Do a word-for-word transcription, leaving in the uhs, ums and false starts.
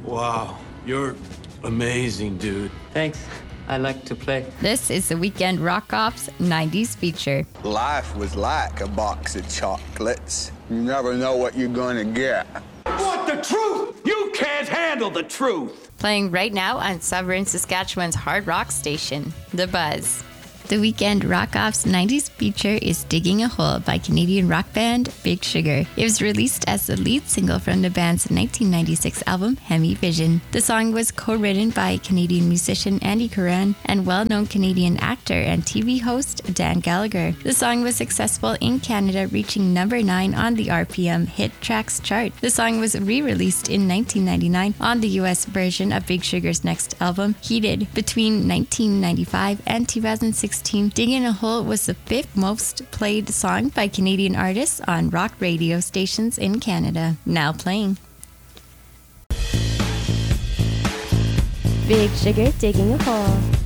Wow, you're amazing, dude. Thanks. I like to play. This is the Weekend Rock Off's nineties feature. Life was like a box of chocolates. You never know what you're gonna get. What, the truth? You can't handle the truth. Playing right now on Sovereign, Saskatchewan's hard rock station, The Buzz. The Weekend Rock Off's nineties feature is Digging a Hole by Canadian rock band Big Sugar. It was released as the lead single from the band's nineteen ninety-six album Hemi Vision. The song was co-written by Canadian musician Andy Curran and well-known Canadian actor and T V host Dan Gallagher. The song was successful in Canada, reaching number nine on the R P M Hit Tracks chart. The song was re-released in nineteen ninety-nine on the U S version of Big Sugar's next album, Heated. Between nineteen ninety-five and two thousand sixteen, Digging a Hole was the fifth most played song by Canadian artists on rock radio stations in Canada. Now playing. Big Sugar, Digging a Hole.